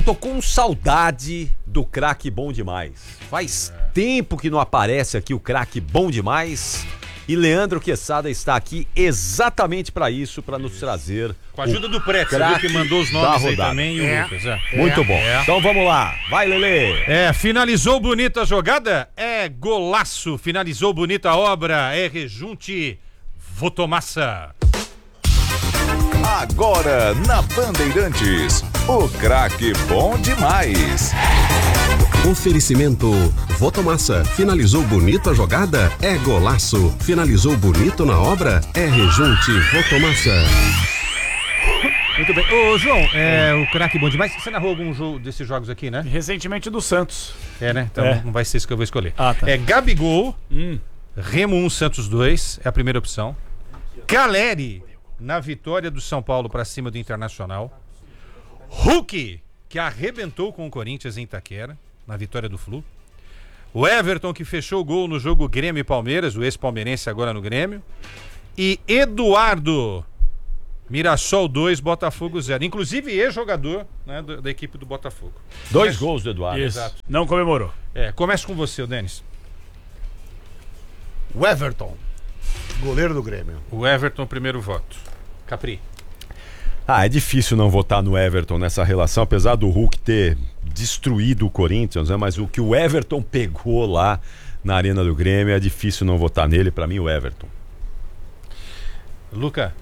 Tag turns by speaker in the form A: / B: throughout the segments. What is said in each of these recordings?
A: Tô com saudade do craque bom demais. Faz tempo que não aparece aqui o craque bom demais. E Leandro Quesada está aqui exatamente para isso, para nos trazer.
B: Com a ajuda do Preto, você viu que mandou os nomes aí também e o Lucas.
A: Muito bom. Então vamos lá. Vai, Lelê.
B: Finalizou bonita a jogada? É golaço. Finalizou bonita a obra? É rejunte. Votomassa.
C: Agora na Bandeirantes, o craque bom demais.
D: Oferecimento Votomassa. Finalizou bonito a jogada? É golaço. Finalizou bonito na obra? É rejunte. Votomassa.
B: Muito bem. Ô, João, o craque bom demais. Você narrou algum jogo desses jogos aqui, né?
E: Recentemente do Santos.
B: Né? Então não vai ser isso que eu vou escolher.
E: Tá.
B: Gabigol, Remo 1, Santos 2, é a primeira opção. Caleri, na vitória do São Paulo para cima do Internacional. Hulk, que arrebentou com o Corinthians em Itaquera, na vitória do Flu. O Everton, que fechou o gol no jogo Grêmio e Palmeiras, o ex-palmeirense agora no Grêmio. E Eduardo, Mirassol 2, Botafogo 0. Inclusive ex-jogador, né, da equipe do Botafogo.
A: 2 gols do Eduardo.
E: Exato. Não comemorou.
B: Começa com você, Denis.
F: O Everton, goleiro do Grêmio.
B: O Everton, primeiro voto. Capri.
A: É difícil não votar no Everton nessa relação, apesar do Hulk ter destruído o Corinthians, né? Mas o que o Everton pegou lá na Arena do Grêmio, é difícil não votar nele. Pra mim, o Everton.
B: Luca.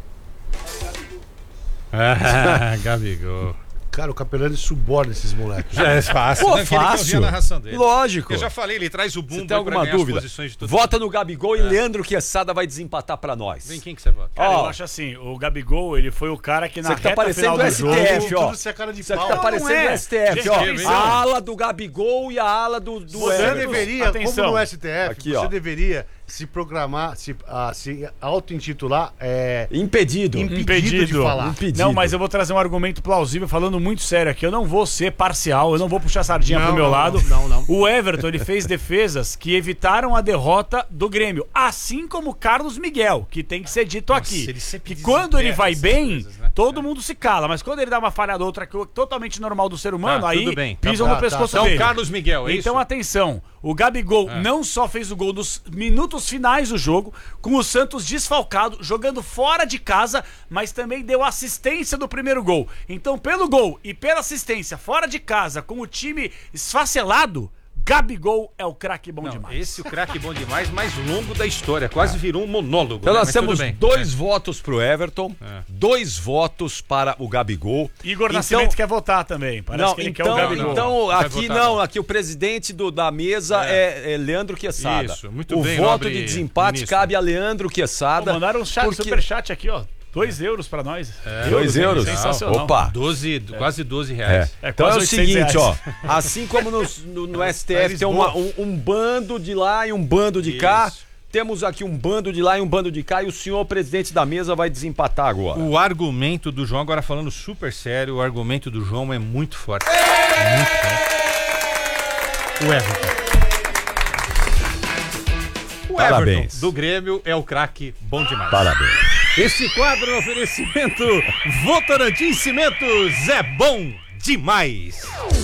B: Gabigol.
F: Cara, o Capelani suborna esses moleques.
B: Já é fácil.
A: Pô,
B: né? Que ele quer ouvir a narração dele.
A: Lógico.
B: Eu já falei, ele traz o bumbo
A: Você tem alguma dúvida? Vota no Gabigol e Leandro Quesada vai desempatar pra nós.
B: Vem, quem que você vota?
E: Cara, eu acho assim, o Gabigol, ele foi o cara que na
A: Você que tá
E: reta final
A: parecendo
E: do
A: o
E: jogo...
A: STF, ó.
F: Você é cara de
A: Você que
F: pau.
A: tá
E: Não,
A: parecendo
E: não é.
A: o STF,
E: Gente,
A: ó.
E: atenção.
A: A ala do Gabigol e a ala do
F: Você
A: Everton.
F: deveria,
E: Atenção.
F: como no STF,
A: Aqui,
F: você
A: ó.
F: deveria se programar, se auto-intitular
A: Impedido.
F: impedido de falar.
A: Impedido.
E: Não, mas eu vou trazer um argumento plausível, falando muito sério aqui. Eu não vou ser parcial, eu não vou puxar sardinha pro meu lado.
F: Não.
E: O Everton, ele fez defesas que evitaram a derrota do Grêmio. Assim como o Carlos Miguel, que tem que ser dito aqui.
B: ele sempre
E: Que quando ele vai
B: desenterra essas
E: bem,
B: coisas, né?
E: todo mundo se cala. Mas quando ele dá uma falhada ou outra, que é totalmente normal do ser humano, aí
B: tudo bem, tá
E: pisam
B: bom.
E: no pescoço
B: Então,
E: dele.
B: Carlos Miguel, é
E: Então,
B: isso?
E: atenção, o Gabigol não só fez o gol nos minutos finais do jogo, com o Santos desfalcado, jogando fora de casa, mas também deu assistência do primeiro gol. Então, pelo gol e pela assistência fora de casa, com o time esfacelado, Gabigol é o craque bom demais.
B: Esse é o craque bom demais, mais longo da história. Quase virou um monólogo.
A: Então
B: né?
A: nós
B: Mas
A: temos
B: tudo bem.
A: 2 votos pro Everton, 2 votos para o Gabigol.
E: Igor Nascimento quer votar também. Parece que ele quer o Gabigol.
A: Então
B: Vai
A: aqui
B: votar,
A: não,
B: não.
A: aqui o presidente da mesa é Leandro Quesada.
B: Isso, muito
A: o
B: bem,
A: voto
B: nobre
A: de desempate
B: ministro.
A: cabe a Leandro Quesada.
E: Mandaram um superchat aqui, ó. 2 euros pra nós.
A: 2 euros?
E: Sensacional.
A: Opa!
B: Quase 12 reais.
A: Então é
E: quase
A: o seguinte,
E: 800
A: ó.
E: reais.
A: Assim como no STF tem um bando de lá e um bando de cá,
B: Isso.
A: temos aqui um bando de lá e um bando de cá, e o senhor presidente da mesa vai desempatar agora.
B: O argumento do João, agora falando super sério, o argumento do João é muito forte. Muito forte. O Everton. O
A: Parabéns.
B: Everton do Grêmio é o craque bom demais.
A: Parabéns.
B: Esse quadro é um oferecimento Votorantim Cimentos é bom demais.